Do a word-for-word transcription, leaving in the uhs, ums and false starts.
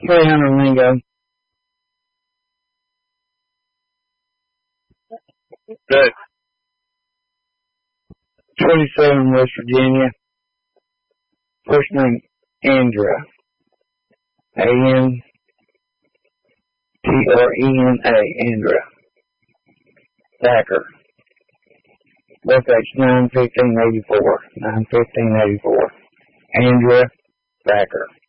three hundred lingo. Good. twenty-seven, West Virginia. First name, Andra. A N T R E N A, Andra. Thacker. Birthdate nine fifteen eighty-four. nine fifteen eighty-four. Andra Thacker.